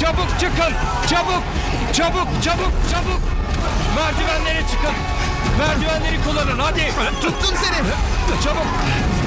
Çabuk çıkın. Çabuk. Çabuk, çabuk, çabuk. Merdivenlere çıkın. Merdivenleri kullanın hadi. Tuttum seni. Çabuk.